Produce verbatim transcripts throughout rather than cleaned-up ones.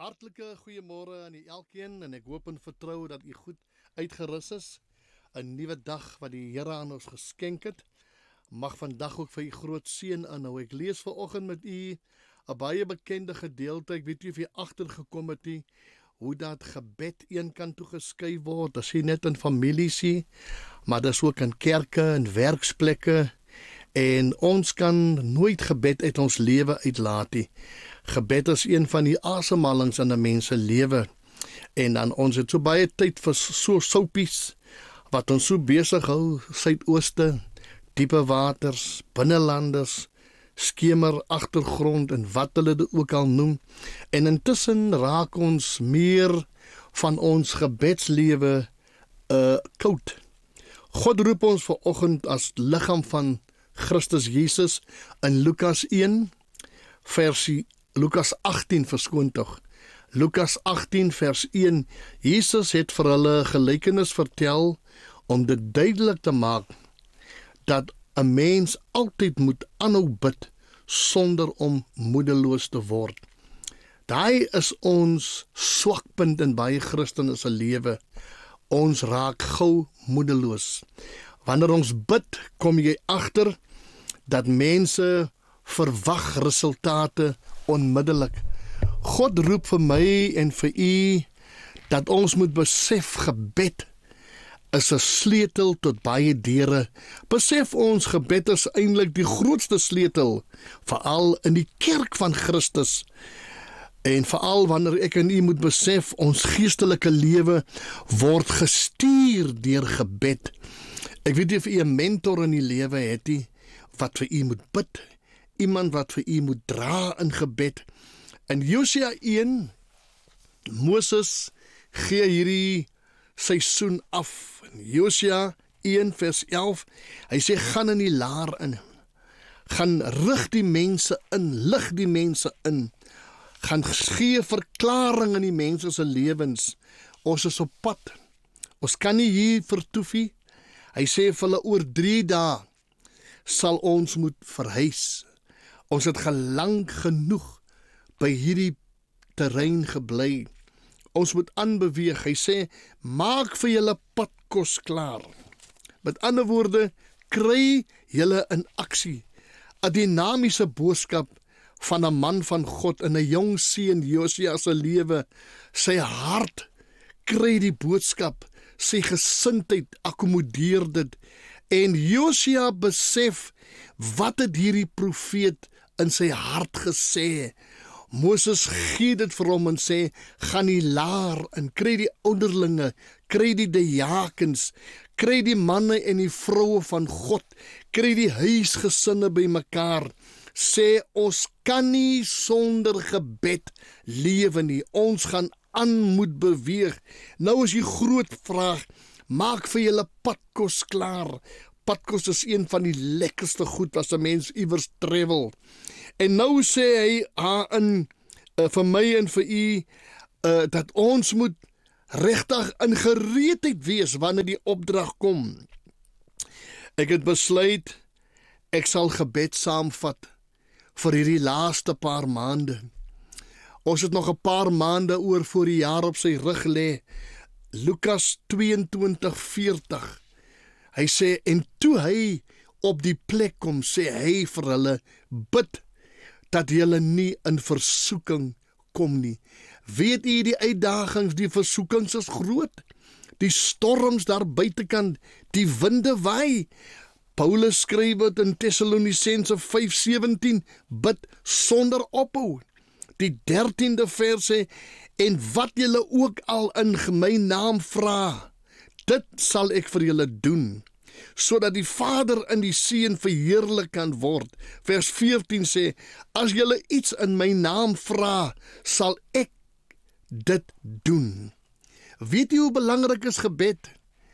Hartlike goeiemôre aan u elkeen en ek hoop en vertrou dat u goed uitgerus is. 'n Nuwe dag wat die Here aan ons geskenk het. Mag vandag ook vir u groot seën inhou. Ek lees vanoggend met u 'n baie bekende gedeelte. Ek weet nie of jy agtergekom het nie hoe dat gebed een kant toe geskuif word. Dit is nie net in families nie, maar dit is ook in kerke en werksplekke. En ons kan nooit gebed uit ons lewe uitlaat nie. Gebed is een van die asemhalings in 'n mens se lewe. En dan ons het so baie tyd vir so soapies wat ons so besig hou, suidooste, diepe waters, binnelanders, skemer, agtergrond en wat hulle dit ook al noem. En intussen raak ons meer van ons gebedslewe uh koud. God roep ons vanoggend as liggaam van Christus Jesus in Lukas een versie Lukas agttien verskoon tog. Lukas agttien vers een. Jesus het vir hulle 'n gelykenis vertel om dit duidelik te maak dat 'n mens altyd moet aanhou bid sonder om moedeloos te word. Daai is ons swakpunt in baie Christene se lewe. Ons raak gou moedeloos. Wanneer ons bid, kom jy agter dat mense verwag resultate onmiddellik. God roep vir my en vir u dat ons moet besef gebed is 'n sleutel tot baie deure. Besef ons gebed is eintlik die grootste sleutel, veral in die kerk van Christus. En veral wanneer ek en u moet besef ons geestelike lewe word gestuur deur gebed. Ek weet nie of u 'n mentor in die lewe het nie wat vir u moet bid, iemand wat vir u moet dra in gebed. In Josua een, Moses gee hierdie seisoen af. In Josua een vers elf, hy sê gaan in die laar in, gaan rig die mense in, lig die mense in, gaan gee verklaring in die mense se lewens. Ons is op pad, ons kan nie hier vertoef nie. Hy sê vir hulle oor drie dae sal ons moet verhuis. Ons het gelang genoeg by hierdie terrein gebly. Ons moet aanbeweeg. Hy sê, maak vir julle padkos klaar. Met ander woorde, kry julle in aksie. 'n Dinamiese boodskap van 'n man van God in 'n jong seun Josua se lewe. Sy hart kry die boodskap, sy gesindheid akkommodeer dit. En Josua besef, wat het hierdie profeet in sy hart gesê? Moses gee dit vir hom en sê, gaan die laar en kry die ouderlinge, kry die diakens, kry die manne en die vroue van God, kry die huisgesinne by mekaar. Sê, ons kan nie sonder gebed lewe nie, ons gaan aan moet beweeg. Nou is die groot vraag, maak vir julle padkos klaar. Padkos is een van die lekkerste goed as 'n mens iewers travel. En nou sê hy ah, in, uh, vir my en vir u, uh, dat ons moet regtig in gereedheid wees wanneer die opdrag kom. Ek het besluit, ek sal gebed saamvat vir hierdie laaste paar maande. Ons het nog 'n paar maande oor voor die jaar op sy rug lê. Lukas tweeëntwintig veertig. Hy sê, en toe hy op die plek kom, sê hy vir hulle, bid dat julle nie in versoeking kom nie. Weet u, die uitdagings, die versoekings is groot. Die storms daar buitekant, die winde waai. Paulus skryf dit in Tessalonisense vyf sewentien, bid sonder ophou. Die dertiende vers sê, en wat julle ook al in my naam vra, dit sal ek vir julle doen, sodat die Vader in die Seun verheerlik kan word. Vers veertien sê, as julle iets in my naam vra, sal ek dit doen. Weet jy hoe belangrik is gebed?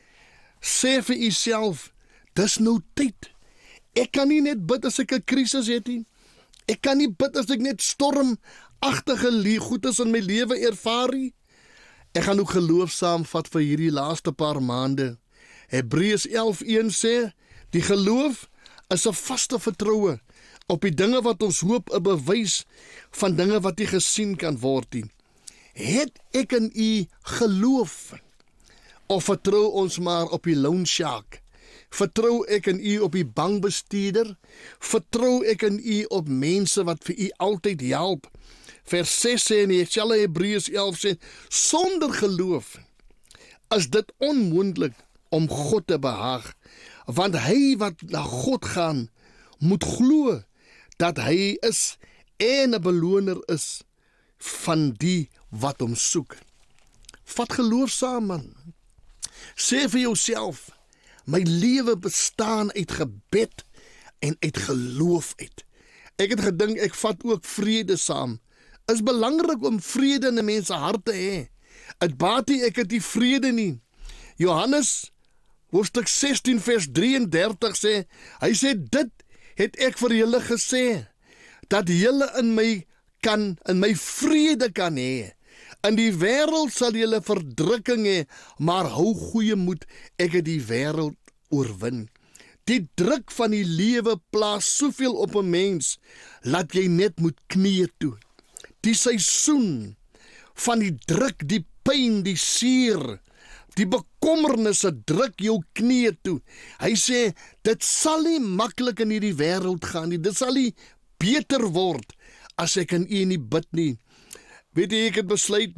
Sê vir jouself, dis nou tyd. Ek kan nie net bid as ek 'n krisis het nie. Ek kan nie bid as ek net stormagtige goedes in my lewe ervaar nie. Ek gaan ook geloof saamvat vir hierdie laaste paar maande. Hebreërs elf een sê, die geloof is 'n vaste vertroue op die dinge wat ons hoop, 'n bewys van dinge wat nie gesien kan word nie. Het ek in U geloof? Of vertrou ons maar op die loan shark? Vertrou ek in U op die bankbestuurder? Vertrou ek in U op mense wat vir U altyd help? Vers ses sê in dieselfde Hebreërs elf sê, sonder geloof is dit onmoontlik om God te behaag, want hy wat na God gaan, moet glo dat hy is en 'n beloner is van die wat hom soek. Vat geloof saam, man. Sê vir jouself, my lewe bestaan uit gebed en uit geloof uit. Ek het gedink ek vat ook vrede saam. Is belangrik om vrede in 'n mens se hart te hê. Dit baat nie ek het die vrede nie. Johannes hoofstuk sestien vers drie en dertig sê, hy sê dit het ek vir julle gesê, dat julle in my kan in my vrede kan hê. In die wêreld sal julle verdrukking hê, maar hou goeie moed, ek het die wêreld oorwin. Die druk van die lewe plaas soveel op 'n mens, laat jy net moet knieë toe. Die seisoen van die druk, die pyn, die seer, die bekommernisse druk jou knieë toe. Hy sê, dit sal nie maklik in hierdie wêreld gaan nie, dit sal nie beter word as ek in U nie bid nie. Weet jy, ek het besluit,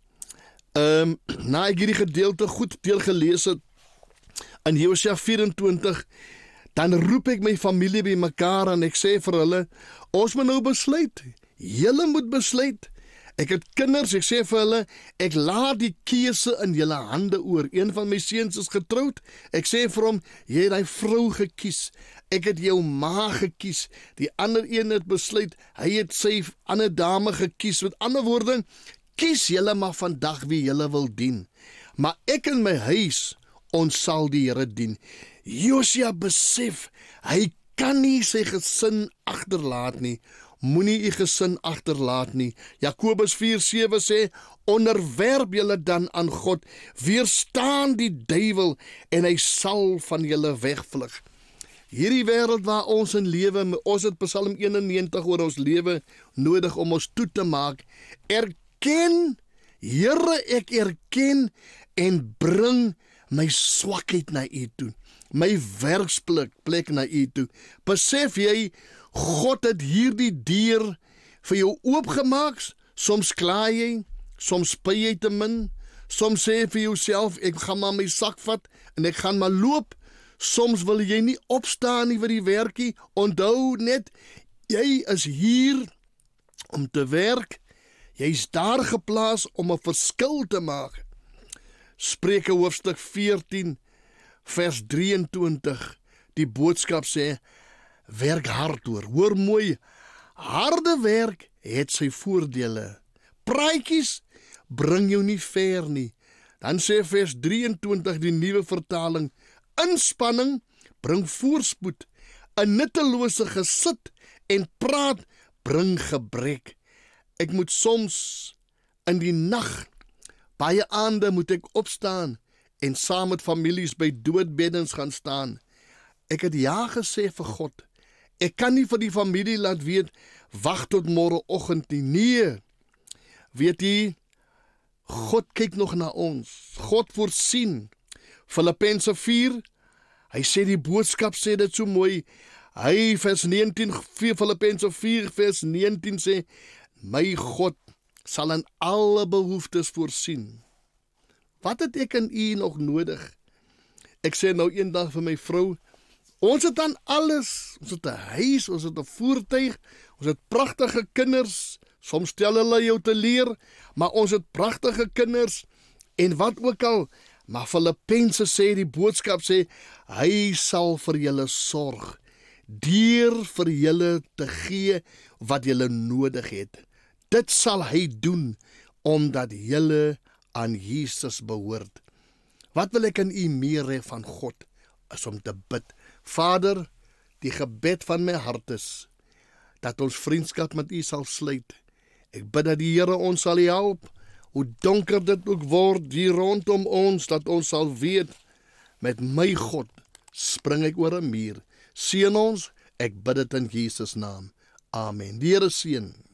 um, na ek hierdie gedeelte goed deel gelees het, in Josua vyf en twintig, dan roep ek my familie by mekaar en ek sê vir hulle, ons moet nou besluit, julle moet besluit. Ek het kinders, ek sê vir hulle, ek laat die keuse in julle hande oor. Een van my seuns is getroud, ek sê vir hom, jy het die vrou gekies, ek het jou ma gekies. Die ander een het besluit, hy het sy ander dame gekies. Met ander woorde, kies julle maar vandag wie julle wil dien. Maar ek in my huis, ons sal die Here dien. Josua besef, hy kan nie sy gesin agterlaat nie. Moenie u gesin agterlaat nie. Jakobus vier sewe sê, onderwerp julle dan aan God, weerstaan die duiwel en hy sal van julle wegvlug. Hierdie wêreld waar ons in lewe, ons het Psalm eenennegentig oor ons lewe nodig om ons toe te maak. Erken, Here, ek erken en bring my swakheid na U toe, my werksplek plek na U toe. Besef jy, God het hierdie deur vir jou oopgemaak. Soms kla jy, soms spy jy te min, soms sê vir jouself, ek gaan maar my sak vat en ek gaan maar loop. Soms wil jy nie opstaan nie vir die werkie. Onthou net, jy is hier om te werk. Jy's daar geplaas om 'n verskil te maak. Spreuke hoofstuk veertien vers drieëntwintig. Die boodskap sê, werk hard hoor. Hoor mooi, harde werk het sy voordele. Praatjies bring jou nie ver nie. Dan sê vers drieëntwintig die nuwe vertaling, inspanning bring voorspoed. 'n Nuttelose gesit en praat bring gebrek. Ek moet soms in die nag, baie aande moet ek opstaan en saam met families by doodbeddens gaan staan. Ek het ja gesê vir God. Ek kan nie vir die familie laat weet, wag tot môreoggend nie. Nee, weet jy, God kyk nog na ons. God voorsien. Filippense vier, hy sê die boodskap sê dit so mooi. Hy vers negentien, Filippense vier vers negentien sê, my God sal in alle behoeftes voorsien. Wat het ek in U nog nodig? Ek sê nou eendag vir my vrou, ons het dan alles, ons het 'n huis, ons het 'n voertuig, ons het pragtige kinders, soms stel hulle jou te leer, maar ons het pragtige kinders, en wat ook al, maar Filippense sê, die boodskap sê, hy sal vir julle sorg, deur vir julle te gee, wat julle nodig het. Dit sal hy doen, omdat julle aan Jesus behoort. Wat wil ek in U meer hê van God, is om te bid. Vader, die gebed van my hart is, dat ons vriendskap met U sal sluit. Ek bid dat die Here ons sal help, hoe donker dit ook word hier rondom ons, dat ons sal weet, met my God spring ek oor 'n muur. Seën ons, ek bid dit in Jesus naam. Amen. Die Here seën.